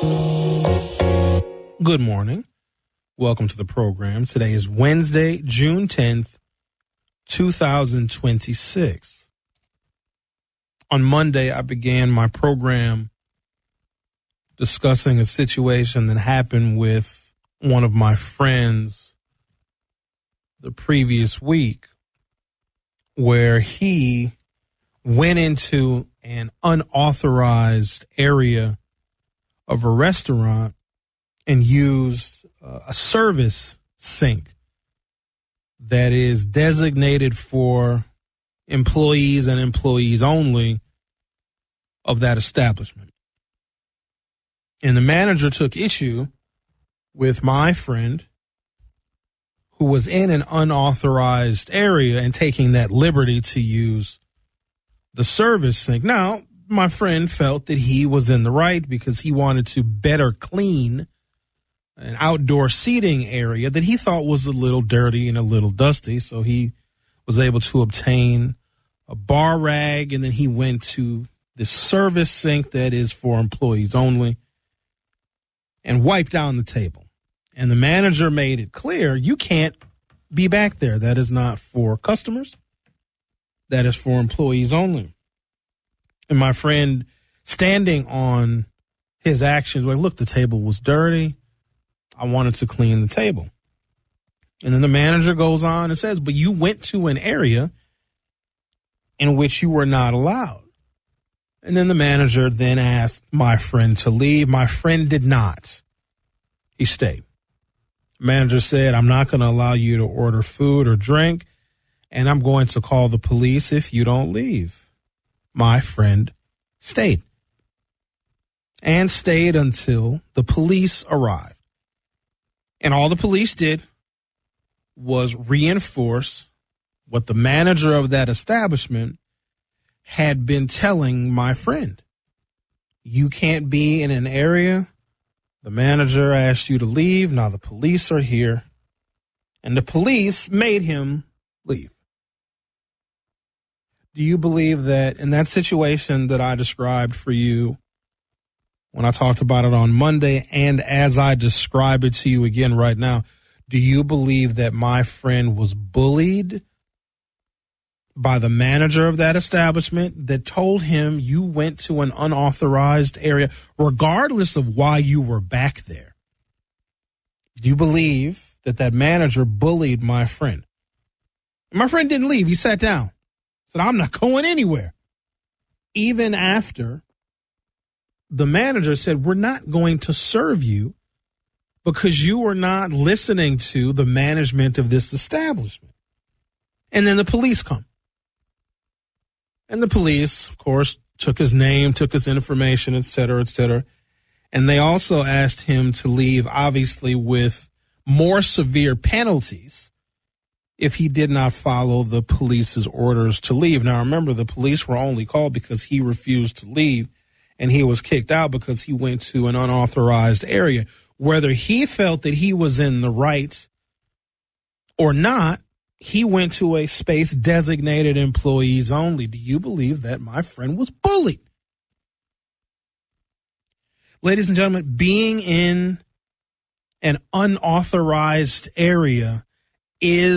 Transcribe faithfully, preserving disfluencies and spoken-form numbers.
Good morning. Welcome to the program. Today is Wednesday, June tenth, twenty twenty-six. On Monday, I began my program discussing a situation that happened with one of my friends the previous week, where he went into an unauthorized area of a restaurant and used uh, a service sink that is designated for employees and employees only of that establishment. And the manager took issue with my friend, who was in an unauthorized area and taking that liberty to use the service sink. Now, my friend felt that he was in the right because he wanted to better clean an outdoor seating area that he thought was a little dirty and a little dusty. So he was able to obtain a bar rag, and then he went to the service sink that is for employees only and wiped down the table. And the manager made it clear, you can't be back there. That is not for customers. That is for employees only. And my friend, standing on his actions, like, look, the table was dirty. I wanted to clean the table. And then the manager goes on and says, but you went to an area in which you were not allowed. And then the manager then asked my friend to leave. My friend did not. He stayed. The manager said, I'm not going to allow you to order food or drink, and I'm going to call the police if you don't leave. My friend stayed. And stayed until the police arrived. And all the police did was reinforce what the manager of that establishment had been telling my friend. You can't be in an area. The manager asked you to leave. Now the police are here. And the police made him leave. Do you believe that in that situation that I described for you when I talked about it on Monday, and as I describe it to you again right now, do you believe that my friend was bullied by the manager of that establishment that told him you went to an unauthorized area, regardless of why you were back there? Do you believe that that manager bullied my friend? My friend didn't leave. He sat down. Said, I'm not going anywhere. Even after the manager said, we're not going to serve you because you were not listening to the management of this establishment. And then the police come. And the police, of course, took his name, took his information, et cetera, et cetera. And they also asked him to leave, obviously, with more severe penalties if he did not follow the police's orders to leave. Now, remember, the police were only called because he refused to leave, and he was kicked out because he went to an unauthorized area. Whether he felt that he was in the right or not, he went to a space designated employees only. Do you believe that my friend was bullied? Ladies and gentlemen, being in an unauthorized area is